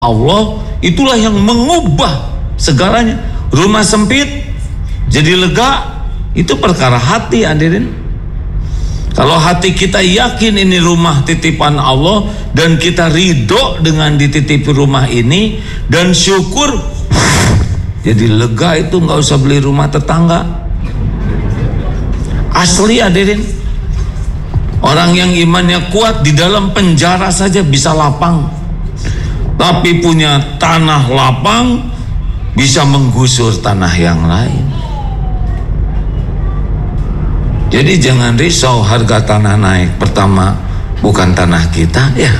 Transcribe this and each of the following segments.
Allah itulah yang mengubah segalanya. Rumah sempit jadi lega, itu perkara hati, hadirin. Kalau hati kita yakin ini rumah titipan Allah dan kita ridho dengan dititipi rumah ini dan syukur, jadi lega, itu nggak usah beli rumah tetangga. Asli, hadirin. Orang yang imannya kuat di dalam penjara saja bisa lapang, tapi punya tanah lapang bisa menggusur tanah yang lain. Jadi jangan risau harga tanah naik. Pertama, bukan tanah kita, ya.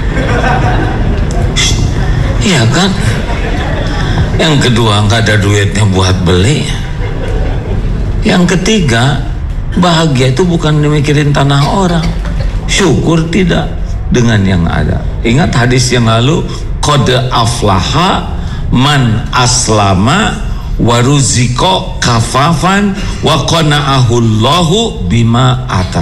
Iya kan? Yang kedua, nggak ada duitnya buat beli. Yang ketiga, bahagia itu bukan mikirin tanah orang. Syukur tidak dengan yang ada. Ingat hadis yang lalu, qad aflaha man aslama waruziko kafafan wa qana'ahullahu bima ata.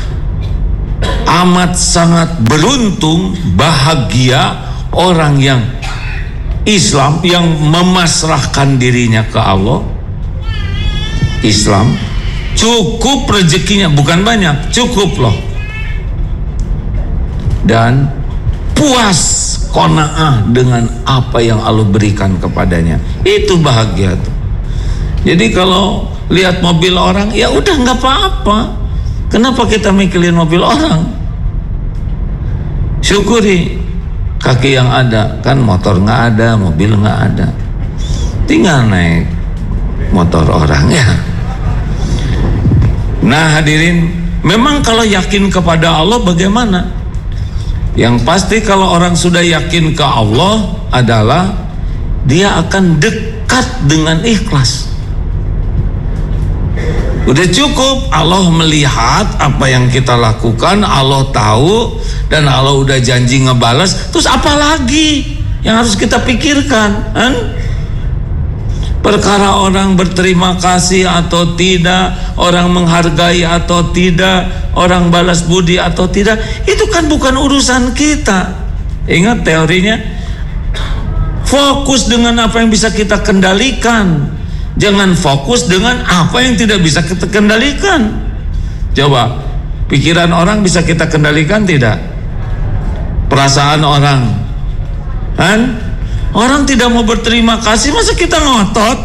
Amat sangat beruntung, bahagia orang yang Islam, yang memasrahkan dirinya ke Allah. Islam cukup rezekinya, bukan banyak, cukup loh, dan puas, qanaah dengan apa yang Allah berikan kepadanya. Itu bahagia tuh. Jadi kalau lihat mobil orang, ya udah, nggak apa-apa. Kenapa kita mikirin mobil orang? Syukuri kaki yang ada. Kan motor nggak ada, mobil nggak ada, tinggal naik motor orang, ya. Nah, hadirin, memang kalau yakin kepada Allah bagaimana? Yang pasti kalau orang sudah yakin ke Allah adalah dia akan dekat dengan ikhlas. Udah cukup Allah melihat apa yang kita lakukan, Allah tahu, dan Allah udah janji ngebalas. Terus apa lagi yang harus kita pikirkan? Perkara orang berterima kasih atau tidak, orang menghargai atau tidak, orang balas budi atau tidak, itu kan bukan urusan kita. Ingat teorinya, fokus dengan apa yang bisa kita kendalikan, jangan fokus dengan apa yang tidak bisa kita kendalikan. Coba, pikiran orang bisa kita kendalikan tidak? Perasaan orang, kan? Orang tidak mau berterima kasih, masa kita ngotot?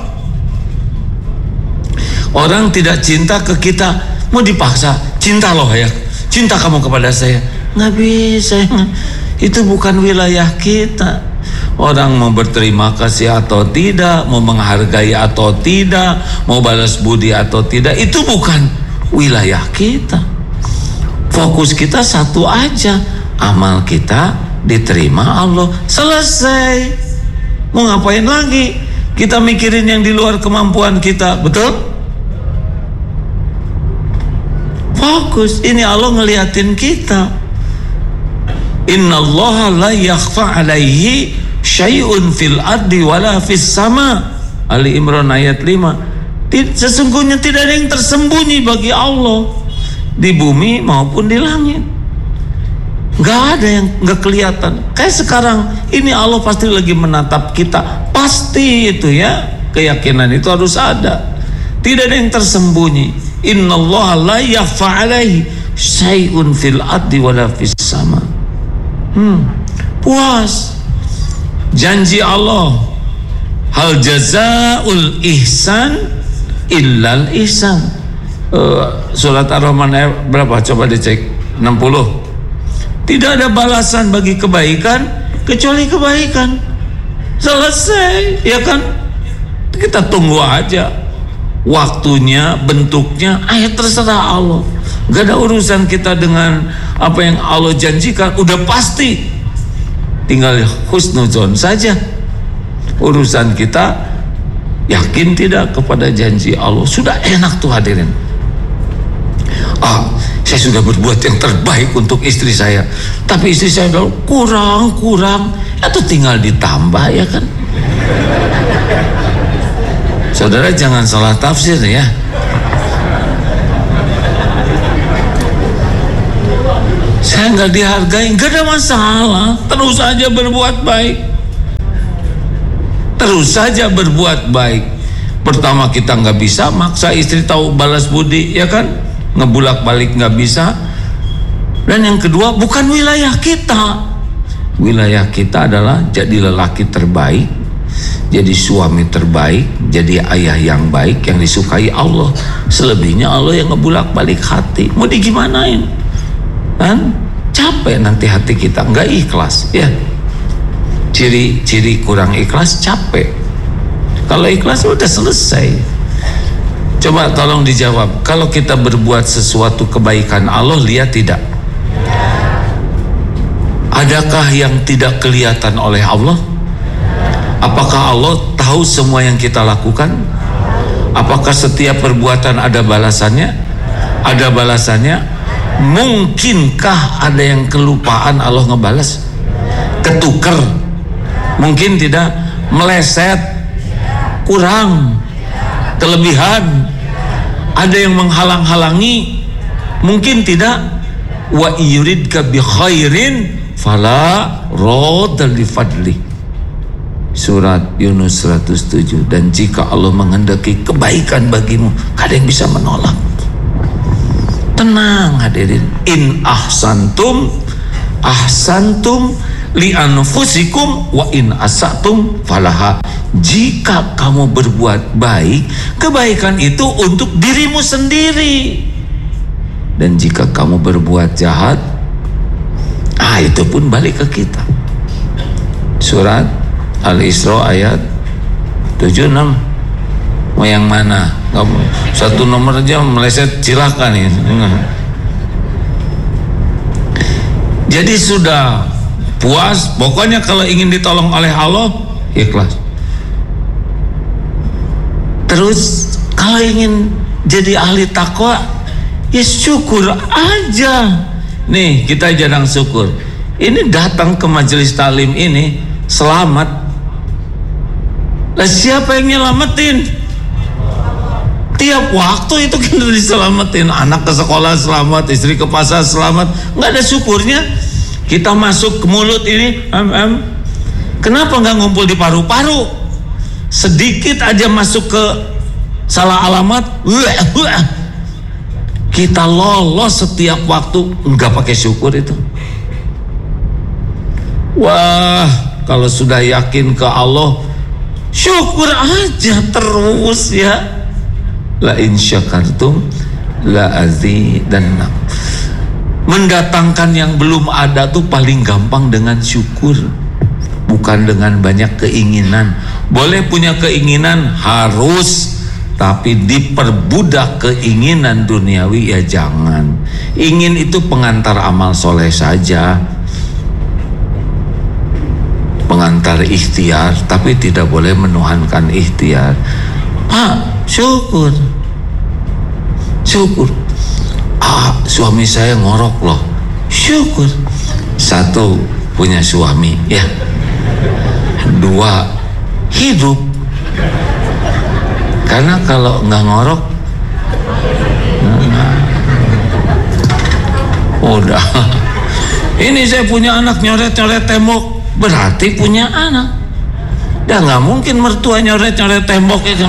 Orang tidak cinta ke kita, mau dipaksa, cinta loh ya, cinta kamu kepada saya, nggak bisa. Itu bukan wilayah kita. Orang mau berterima kasih atau tidak, mau menghargai atau tidak, mau balas budi atau tidak, itu bukan wilayah kita. Fokus kita satu aja, amal kita diterima Allah, selesai. Mau ngapain lagi kita mikirin yang di luar kemampuan kita? Betul? Fokus. Ini Allah ngeliatin kita. Innallaha la yakhfa alaihi syai'un fil ardi wala fis sama. Ali Imran ayat 5. Sesungguhnya tidak ada yang tersembunyi bagi Allah di bumi maupun di langit. Gak ada yang gak kelihatan. Kayak sekarang ini Allah pasti lagi menatap kita. Pasti itu, ya. Keyakinan itu harus ada. Tidak ada yang tersembunyi. Innallaha la yakhfa alaihi syai'un fil ardi wala fis sama. Puas. Janji Allah, hal jazaul ihsan illal ihsan. Surat Ar-Rahman ayat berapa? Coba dicek. 60. Tidak ada balasan bagi kebaikan kecuali kebaikan. Selesai, ya kan? Kita tunggu aja waktunya, bentuknya, terserah Allah. Gak ada urusan kita dengan apa yang Allah janjikan, udah pasti. Tinggal husnuzon saja. Urusan kita yakin tidak kepada janji Allah. Sudah enak tuh, hadirin. Saya sudah berbuat yang terbaik untuk istri saya, tapi istri saya kurang, itu tinggal ditambah, ya kan? Saudara jangan salah tafsir, ya. Saya nggak dihargai, nggak ada masalah, terus aja berbuat baik. terus saja berbuat baik. Pertama kita nggak bisa maksa istri tahu balas budi, ya kan, ngebulak balik nggak bisa. Dan yang kedua, bukan wilayah kita. Wilayah kita adalah jadi lelaki terbaik, jadi suami terbaik, jadi ayah yang baik yang disukai Allah. Selebihnya Allah yang ngebulak balik hati. Mau digimanain? Kan capek nanti hati kita, nggak ikhlas, ya. Ciri-ciri kurang ikhlas capek. Kalau ikhlas udah selesai. Coba tolong dijawab, kalau kita berbuat sesuatu kebaikan, Allah lihat tidak? Adakah yang tidak kelihatan oleh Allah? Apakah Allah tahu semua yang kita lakukan? Apakah setiap perbuatan ada balasannya? Ada balasannya? Mungkinkah ada yang kelupaan Allah ngebalas? Ketuker? Mungkin tidak. Meleset? Kurang? Kelebihan? Ada yang menghalang-halangi? Mungkin tidak. Wa yuridka bi khairin fala radda li fadli. Surat Yunus 107. Dan jika Allah menghendaki kebaikan bagimu, gak ada yang bisa menolak. Tenang hadirin. In ahsantum ahsantum li anfusikum wa in asatum falaha. Jika kamu berbuat baik, kebaikan itu untuk dirimu sendiri. Dan jika kamu berbuat jahat, itu pun balik ke kita. Surat Al-Isra ayat 76. Mau yang mana? Satu nomor aja meleset silakan ya. Jadi sudah puas, pokoknya kalau ingin ditolong oleh Allah, ikhlas. Terus kalau ingin jadi ahli takwa, ya syukur aja. Nih kita jarang syukur. Ini datang ke majelis taklim ini selamat. Lah siapa yang nyelamatin? Tiap waktu itu kita diselamatin. Anak ke sekolah selamat, istri ke pasar selamat. Nggak ada syukurnya. Kita masuk ke mulut ini, kenapa nggak ngumpul di paru-paru? Sedikit aja masuk ke salah alamat, kita lolos setiap waktu. Nggak pakai syukur itu. Wah, kalau sudah yakin ke Allah, syukur aja terus ya. La in syakartum la azidannakum. Mendatangkan yang belum ada tuh paling gampang dengan syukur, bukan dengan banyak keinginan. Boleh punya keinginan harus, tapi diperbudak keinginan duniawi ya jangan. Ingin itu pengantar amal soleh saja, pengantar ikhtiar, tapi tidak boleh menuhankan ikhtiar. Pak, syukur. Suami saya ngorok loh. Syukur. Satu, punya suami, ya. Dua, hidup. Karena kalau nggak ngorok, udah. Ini saya punya anak nyoret-nyoret tembok, berarti punya anak. Dan nggak mungkin mertua nyoret-nyoret tembok itu.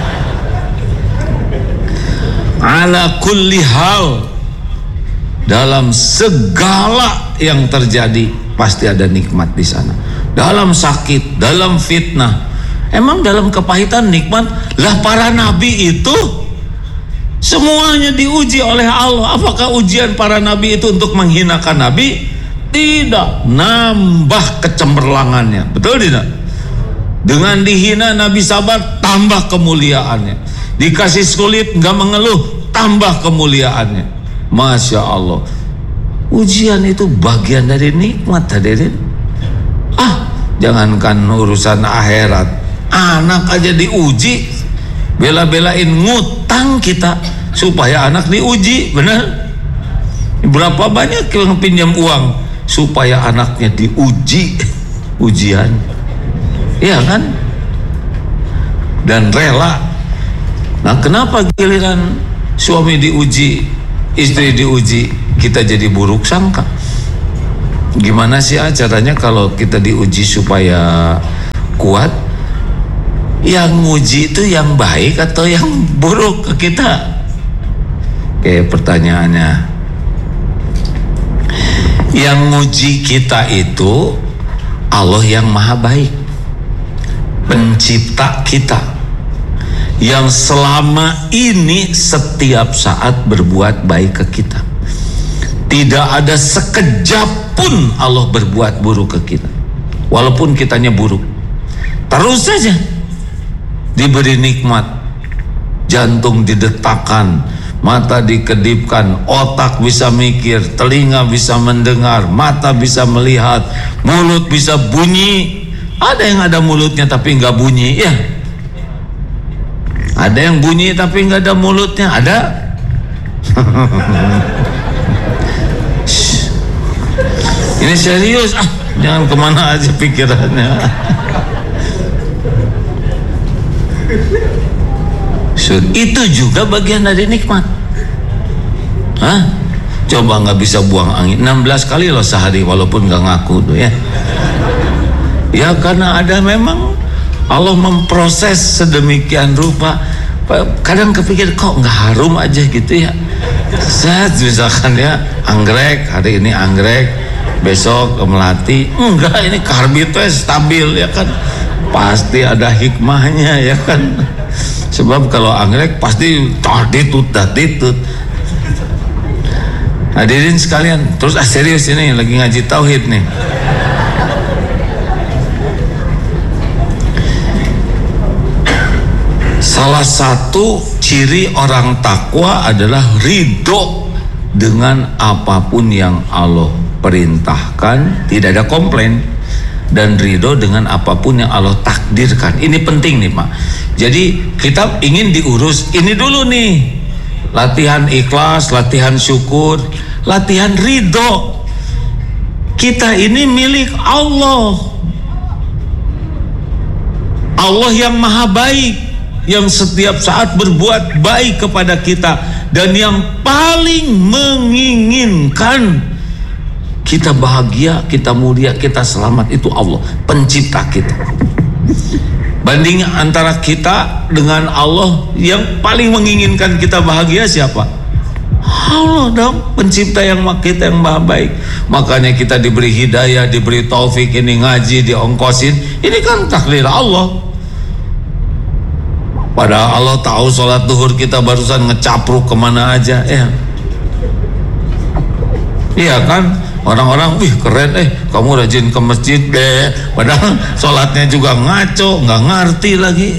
Ala kulli hal, dalam segala yang terjadi pasti ada nikmat di sana. Dalam sakit, dalam fitnah, emang dalam kepahitan nikmat. Lah para nabi itu semuanya diuji oleh Allah. Apakah ujian para nabi itu untuk menghinakan nabi? Tidak, nambah kecemerlangannya. Betul tidak? Dengan dihina Nabi sabar, tambah kemuliaannya. Dikasih sulit nggak mengeluh, tambah kemuliaannya. Masya Allah. Ujian itu bagian dari nikmat hadirin. Jangankan urusan akhirat, anak aja diuji. Bela-belain ngutang kita supaya anak diuji, benar? Berapa banyak yang pinjam uang supaya anaknya diuji ujian, ya kan? Dan rela. Nah, kenapa giliran suami diuji, istri diuji, kita jadi buruk sangka? Gimana sih caranya kalau kita diuji supaya kuat? Yang nguji itu yang baik atau yang buruk ke kita? Oke, pertanyaannya, yang nguji kita itu Allah yang maha baik, pencipta kita, yang selama ini setiap saat berbuat baik ke kita. Tidak ada sekejap pun Allah berbuat buruk ke kita, walaupun kitanya buruk. Terus saja diberi nikmat, jantung didetakkan, mata dikedipkan, otak bisa mikir, telinga bisa mendengar, mata bisa melihat, mulut bisa bunyi. Ada yang ada mulutnya tapi nggak bunyi, ya. Ada yang bunyi tapi nggak ada mulutnya, ada. Ini serius, jangan kemana aja pikirannya. Itu juga bagian dari nikmat. Coba nggak bisa buang angin 16 kali loh sehari, walaupun nggak ngaku tuh ya. Ya karena ada memang Allah memproses sedemikian rupa. Kadang kepikir kok nggak harum aja gitu ya. Saat misalkan ya anggrek, hari ini anggrek, besok melati, enggak, ini karbitnya stabil ya kan. Pasti ada hikmahnya ya kan. Sebab kalau anggrek pasti datitut. Hadirin sekalian, terus serius ini lagi ngaji tauhid nih. Salah satu ciri orang takwa adalah ridho dengan apapun yang Allah perintahkan, tidak ada komplain, dan ridho dengan apapun yang Allah takdirkan. Ini penting nih Pak. Jadi kita ingin diurus ini dulu nih, latihan ikhlas, latihan syukur, latihan ridho. Kita ini milik Allah, Allah yang maha baik, yang setiap saat berbuat baik kepada kita, dan yang paling menginginkan kita bahagia, kita mulia, kita selamat itu Allah, pencipta kita. Banding antara kita dengan Allah, yang paling menginginkan kita bahagia siapa? Allah dong, pencipta yang kita yang maha baik. Makanya kita diberi hidayah, diberi taufik, ini ngaji, diongkosin, ini kan takdir Allah. Padahal Allah tahu sholat duhur kita barusan ngecapruk kemana aja ya. Iya kan? Orang-orang, wih keren, kamu rajin ke masjid deh. Padahal sholatnya juga ngaco, nggak ngerti lagi.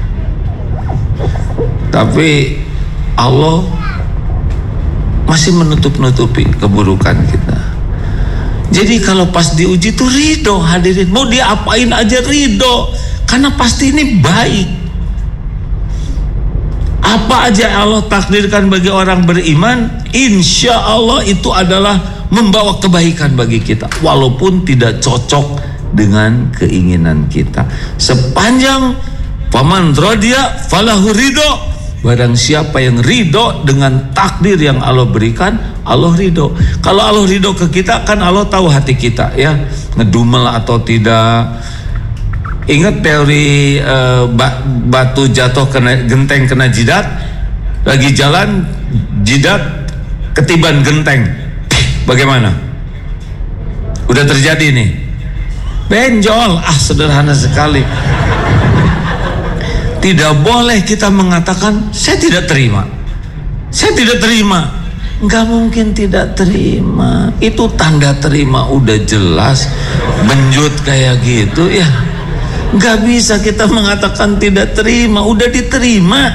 Tapi Allah masih menutup-nutupi keburukan kita. Jadi kalau pas diuji tuh ridho, hadirin. Mau diapain aja ridho, karena pasti ini baik. Apa aja Allah takdirkan bagi orang beriman, insya Allah itu adalah membawa kebaikan bagi kita, walaupun tidak cocok dengan keinginan kita. Sepanjang faman radiya falahu ridho, barang siapa yang ridho dengan takdir yang Allah berikan, Allah ridho. Kalau Allah ridho ke kita, kan Allah tahu hati kita ya, ngedumel atau tidak. Ingat teori batu jatuh kena genteng, kena jidat, lagi jalan jidat ketiban genteng, bagaimana? Udah terjadi nih, benjol. Sederhana sekali. Tidak boleh kita mengatakan saya tidak terima, saya tidak terima. Nggak mungkin tidak terima, itu tanda terima udah jelas, benjut kayak gitu ya. Nggak bisa kita mengatakan tidak terima, udah diterima,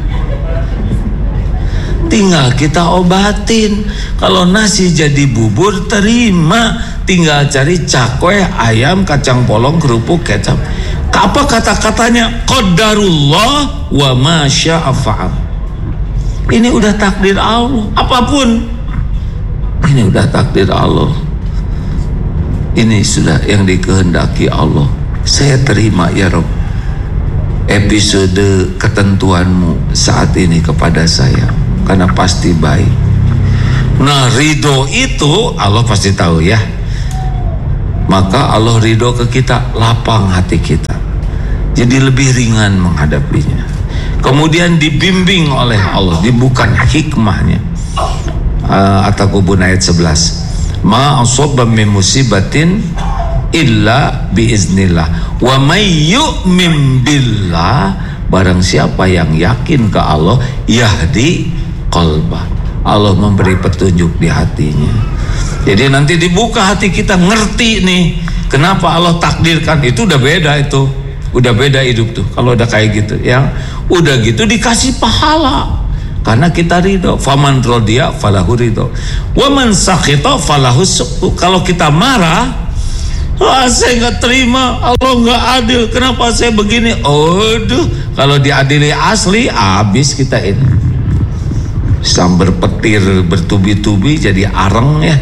tinggal kita obatin. Kalau nasi jadi bubur, terima, tinggal cari cakwe, ayam, kacang polong, kerupuk, kecap. Apa kata-katanya? Qadarullah wa ma syaa fa'al. Ini udah takdir Allah, apapun ini udah takdir Allah, ini sudah yang dikehendaki Allah. Saya terima ya Rob episode ketentuanmu saat ini kepada saya, karena pasti baik. Nah ridho itu Allah pasti tahu ya, maka Allah ridho ke kita, lapang hati kita. Jadi lebih ringan menghadapinya. Kemudian dibimbing oleh Allah, dibuka hikmahnya. At-Taghabun ayat 11. Ma asaba min musibatin illa biiznillah wa may yu'min billah, barang siapa yang yakin ke Allah, yahdi qalbah, Allah memberi petunjuk di hatinya. Jadi nanti dibuka hati kita, ngerti nih kenapa Allah takdirkan. Itu udah beda, itu udah beda hidup tuh kalau udah kayak gitu ya. Udah gitu dikasih pahala karena kita ridho. Faman rodiya falahu ridho wa man sakhita falahu sukhtu. Kalau kita marah, saya nggak terima, Allah nggak adil, kenapa saya begini? Aduh, kalau diadili asli habis kita ini. Sambar petir bertubi-tubi jadi areng ya.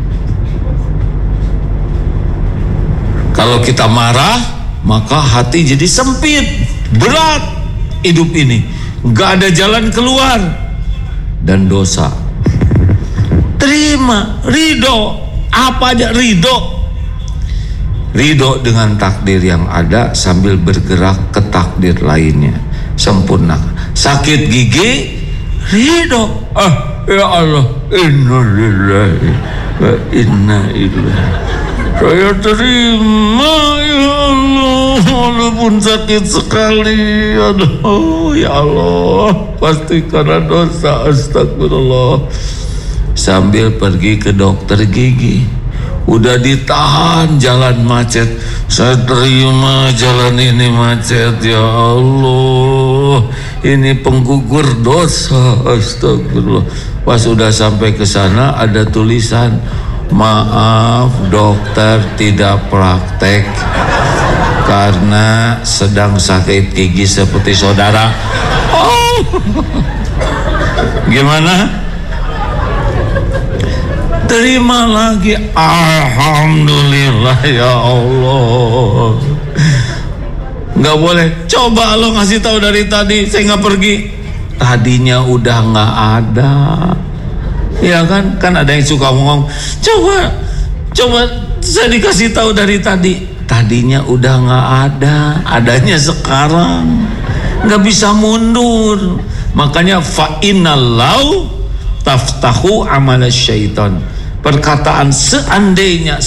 Kalau kita marah, maka hati jadi sempit, berat hidup ini, nggak ada jalan keluar dan dosa. Terima, ridho, apa aja ridho. Ridho dengan takdir yang ada sambil bergerak ke takdir lainnya, sempurna. Sakit gigi, ridho, ya Allah, inna lillahi wa inna ilaihi. Saya terima ya Allah, walaupun sakit sekali. Aduh ya Allah, pasti karena dosa, astagfirullah. Sambil pergi ke dokter gigi, udah ditahan jalan macet. Saya terima jalan ini macet, ya Allah, ini penggugur dosa, astagfirullah. Pas udah sampai ke sana ada tulisan, maaf dokter tidak praktek karena sedang sakit gigi seperti saudara. Oh, gimana? Terima lagi, alhamdulillah ya Allah. Nggak boleh. Coba lo ngasih tahu dari tadi, saya nggak pergi. Tadinya udah nggak ada. Ya kan ada yang suka ngomong, coba saya dikasih tahu dari tadi. Tadinya udah nggak ada, adanya sekarang, nggak bisa mundur. Makanya fa innallahu taftahu amal syaitan. Perkataan seandainya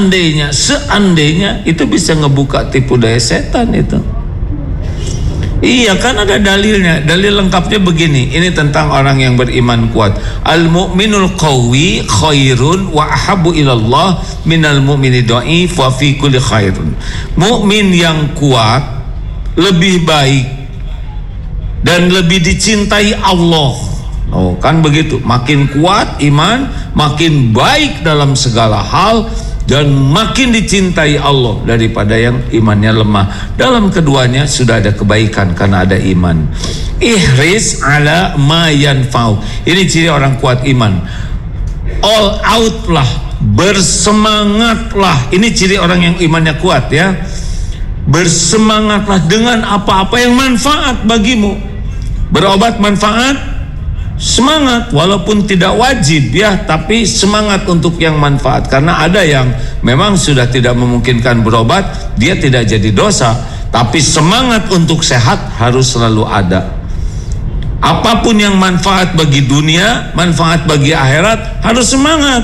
itu bisa ngebuka tipu daya setan itu. Iya kan ada dalilnya. Dalil lengkapnya begini. Ini tentang orang yang beriman kuat. Al-mu'minul qawi khairun wa ahabbu ilallah minal mu'mini dha'if wa fi kulli khairun. Mukmin yang kuat lebih baik dan lebih dicintai Allah. Oh kan begitu. Makin kuat iman, makin baik dalam segala hal, dan makin dicintai Allah daripada yang imannya lemah. Dalam keduanya sudah ada kebaikan karena ada iman. Ihris ala ma yanfa'u. Ini ciri orang kuat iman. All out lah, bersemangatlah. Ini ciri orang yang imannya kuat ya. Bersemangatlah dengan apa-apa yang manfaat bagimu. Berobat manfaat, semangat, walaupun tidak wajib ya, tapi semangat untuk yang manfaat. Karena ada yang memang sudah tidak memungkinkan berobat, dia tidak jadi dosa, tapi semangat untuk sehat harus selalu ada. Apapun yang manfaat bagi dunia, manfaat bagi akhirat, harus semangat.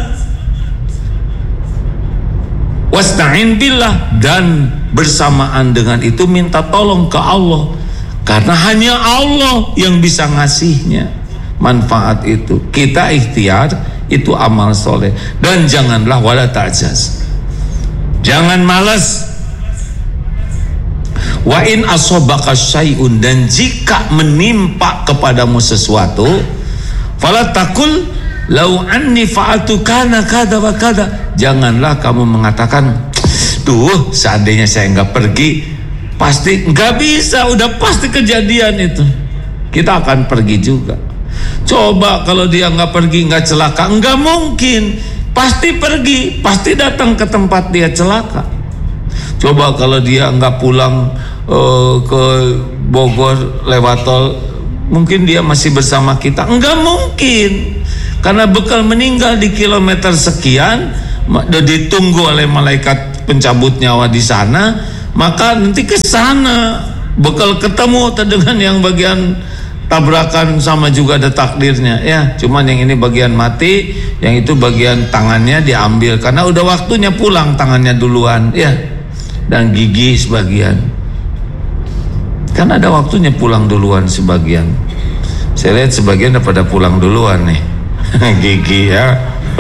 Wasta'in billah, dan bersamaan dengan itu minta tolong ke Allah, karena hanya Allah yang bisa ngasihnya manfaat itu. Kita ikhtiar, itu amal soleh. Dan janganlah wala ta'jaz, jangan malas. Wa in asobaka syai'un, dan jika menimpa kepadamu sesuatu, fala takul lau anni fa'altu kana kada wa kada. Janganlah kamu mengatakan, duh seandainya saya nggak pergi, pasti nggak bisa, udah pasti kejadian itu. Kita akan pergi juga. Coba kalau dia nggak pergi, nggak celaka, nggak mungkin, pasti pergi, pasti datang ke tempat dia celaka. Coba kalau dia nggak pulang ke Bogor lewat tol, mungkin dia masih bersama kita, nggak mungkin, karena bekal meninggal di kilometer sekian, ditunggu oleh malaikat pencabut nyawa di sana, maka nanti ke sana bakal ketemu dengan yang bagian tabrakan, sama juga ada takdirnya ya. Cuman yang ini bagian mati, yang itu bagian tangannya diambil karena udah waktunya pulang, tangannya duluan ya, dan gigi sebagian. Kan ada waktunya pulang duluan sebagian. Saya lihat sebagian udah pada pulang duluan nih. Gigi ya.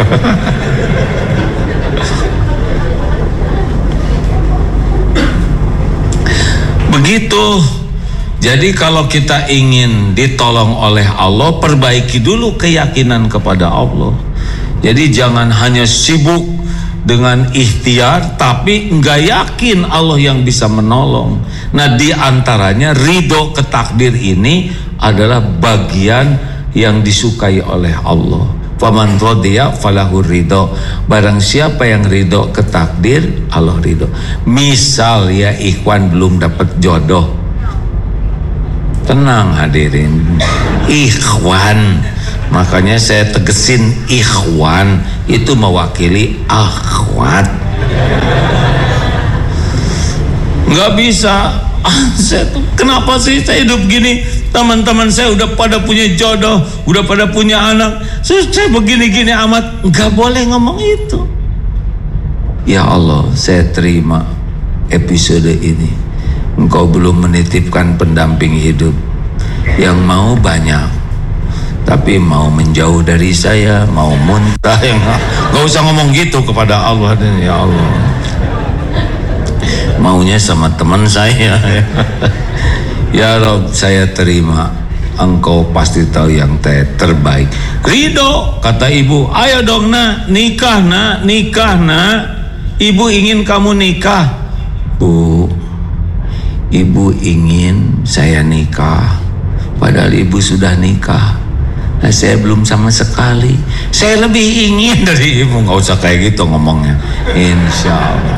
Begitu. Jadi kalau kita ingin ditolong oleh Allah, perbaiki dulu keyakinan kepada Allah. Jadi jangan hanya sibuk dengan ikhtiar tapi nggak yakin Allah yang bisa menolong. Nah, di antaranya ridho ke takdir ini adalah bagian yang disukai oleh Allah. Faman radiya falahu ridho. Barang siapa yang ridho ke takdir, Allah ridho. Misal ya ikhwan belum dapat jodoh, tenang hadirin, ikhwan, makanya saya tegesin ikhwan itu mewakili akhwat. Nggak bisa, kenapa sih saya hidup gini, teman-teman saya udah pada punya jodoh, udah pada punya anak, saya begini-gini amat. Nggak boleh ngomong itu. Ya Allah, saya terima episode ini. Engkau belum menitipkan pendamping hidup. Yang mau banyak, tapi mau menjauh dari saya, mau muntah. Gak usah ngomong gitu kepada Allah. Ya Allah, maunya sama teman saya. Ya Rob, saya terima. Engkau pasti tahu yang terbaik. Ridho, kata ibu. Ayo dong nak, nikah nak, nikah nak. Ibu ingin kamu nikah. Bu, ibu ingin saya nikah, padahal ibu sudah nikah. Nah, saya belum sama sekali. Saya lebih ingin dari ibu. Nggak usah kayak gitu ngomongnya. Insya Allah.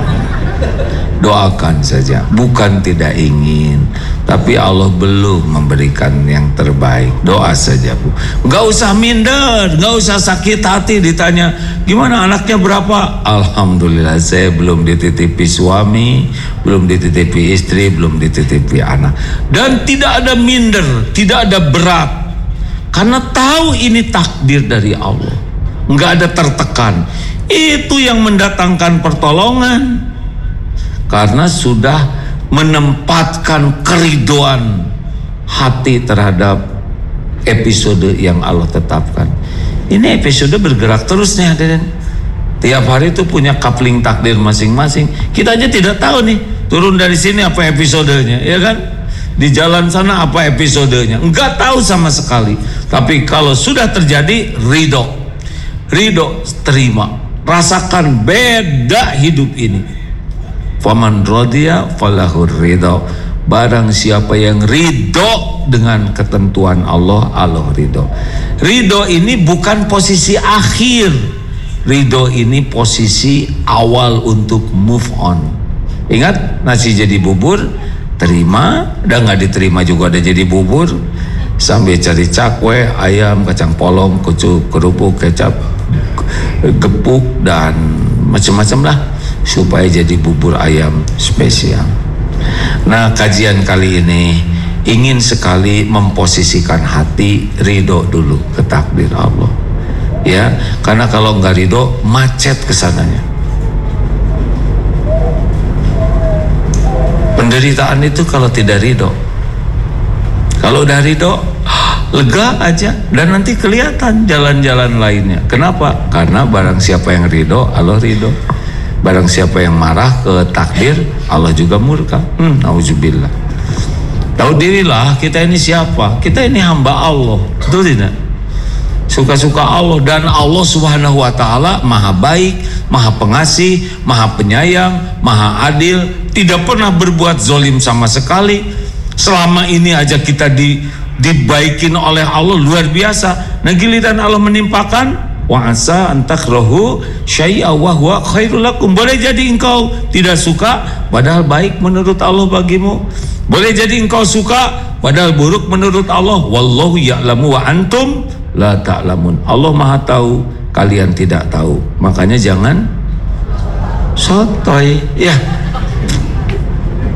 Doakan saja. Bukan tidak ingin, tapi Allah belum memberikan yang terbaik. Doa saja Bu. Nggak usah minder, nggak usah sakit hati ditanya gimana anaknya berapa. Alhamdulillah saya belum dititipi suami, belum dititipi istri, belum dititipi anak. Dan tidak ada minder, tidak ada berat, karena tahu ini takdir dari Allah. Nggak ada tertekan. Itu yang mendatangkan pertolongan, karena sudah menempatkan keridoan hati terhadap episode yang Allah tetapkan. Ini episode bergerak terus nih hadirin. Tiap hari itu punya coupling takdir masing-masing. Kita aja tidak tahu nih, turun dari sini apa episodenya, ya kan? Di jalan sana apa episodenya, enggak tahu sama sekali. Tapi kalau sudah terjadi, ridho, terima, rasakan beda hidup ini. Faman radiya falahur ridho. Barang siapa yang ridho dengan ketentuan Allah, Allah ridho. Ridho ini bukan posisi akhir. Ridho ini posisi awal untuk move on. Ingat, nasi jadi bubur, terima. Dan nggak diterima juga ada jadi bubur. Sambil cari cakwe, ayam, kacang polong, kucuk, kerupuk, kecap, gepuk, dan macam-macam lah, supaya jadi bubur ayam spesial. Nah, kajian kali ini ingin sekali memposisikan hati ridho dulu ke takdir Allah, ya, karena kalau nggak ridho macet kesananya. Penderitaan itu kalau tidak ridho. Kalau udah ridho, lega aja, dan nanti kelihatan jalan-jalan lainnya. Kenapa? Karena barang siapa yang ridho, Allah ridho. Barang siapa yang marah ke takdir, Allah juga murka. Nauzubillah. Tahu dirilah kita ini siapa? Kita ini hamba Allah, betul tidak? Suka-suka Allah, dan Allah Subhanahu wa Ta'ala maha baik, maha pengasih, maha penyayang, maha adil, tidak pernah berbuat zolim sama sekali. Selama ini aja kita dibaikin oleh Allah luar biasa. Nah, giliran Allah menimpakan, wa asa antakrahu syai'a wa huwa khairul lakum. Boleh jadi engkau tidak suka padahal baik menurut Allah bagimu. Boleh jadi engkau suka padahal buruk menurut Allah. Wallahu ya'lamu wa antum la ta'lamun. Allah Maha tahu, kalian tidak tahu. Makanya jangan sotoy ya.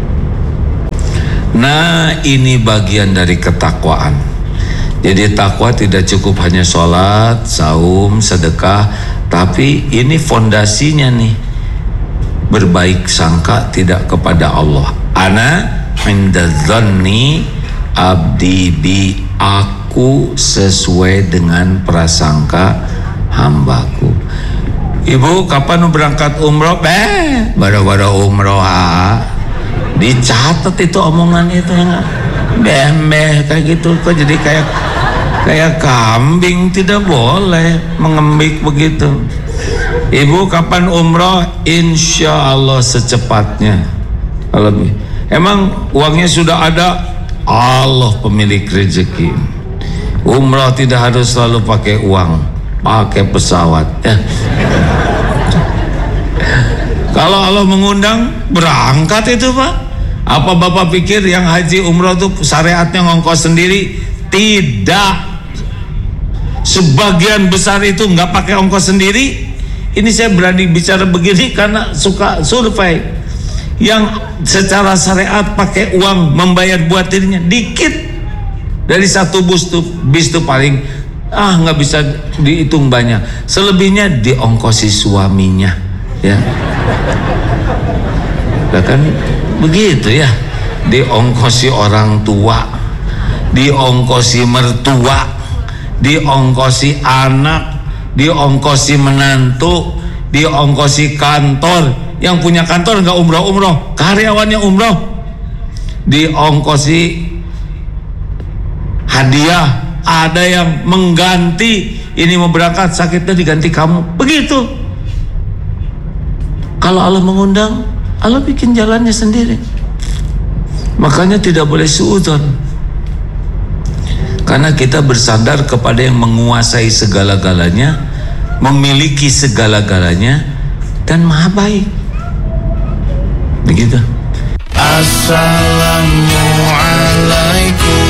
Nah, ini bagian dari ketakwaan. Jadi takwa tidak cukup hanya sholat, saum, sedekah, tapi ini fondasinya nih, berbaik sangka tidak kepada Allah. Ana inda dhanni abdi bi, aku sesuai dengan prasangka hambaku. Ibu kapan berangkat umroh? Baru umroh dicatat itu omongan itu yang bembeh kayak gitu. Kok jadi kayak kambing? Tidak boleh mengembik begitu. Ibu kapan umroh? Insya Allah secepatnya. Emang uangnya sudah ada? Allah pemilik rezeki. Umroh tidak harus selalu pakai uang, pakai pesawat ya. Kalau Allah mengundang, berangkat itu Pak. Apa Bapak pikir yang haji umroh itu syariatnya ngongkos sendiri? Tidak. Sebagian besar itu nggak pakai ongkos sendiri. Ini saya berani bicara begini karena suka survei. Yang secara syariat pakai uang membayar buat dirinya dikit. Dari satu bis tuh paling nggak bisa dihitung banyak. Selebihnya diongkosi suaminya ya. Nah kan begitu ya, diongkosi orang tua, diongkosi mertua, diongkosi anak, diongkosi menantu, diongkosi kantor. Yang punya kantor nggak umroh, karyawannya umroh, diongkosi hadiah. Ada yang mengganti, ini mau berangkat sakitnya diganti kamu, begitu. Kalau Allah mengundang, Allah bikin jalannya sendiri. Makanya tidak boleh suudzon, karena kita bersandar kepada yang menguasai segala-galanya, memiliki segala-galanya, dan maha baik. Begitu. Assalamualaikum.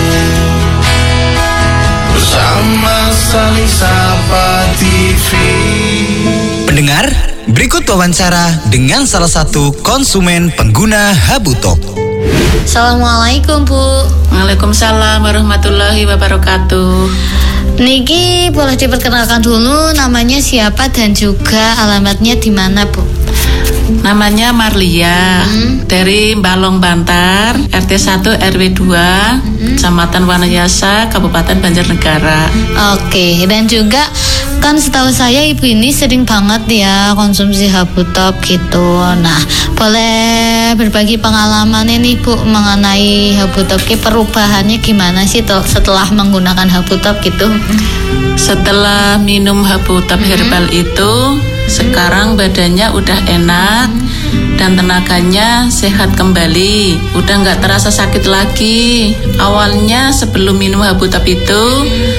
Bersama Salisapa TV. Pendengar, berikut wawancara dengan salah satu konsumen pengguna Habutalk. Assalamualaikum Bu. Waalaikumsalam warahmatullahi wabarakatuh. Niki boleh diperkenalkan dulu namanya siapa dan juga alamatnya di mana Bu? Namanya Marlia, dari Balong Bantar, RT 1 RW 2, Kecamatan Wanayasa, Kabupaten Banjarnegara. Oke, dan juga kan setahu saya ibu ini sering banget ya konsumsi Habutalk gitu. Nah, boleh berbagi pengalaman ini Bu mengenai Habutalk, perubahannya gimana sih setelah menggunakan Habutalk gitu? Setelah minum Habutalk herbal itu, sekarang badannya udah enak dan tenaganya sehat kembali, udah nggak terasa sakit lagi. Awalnya sebelum minum Habutalk itu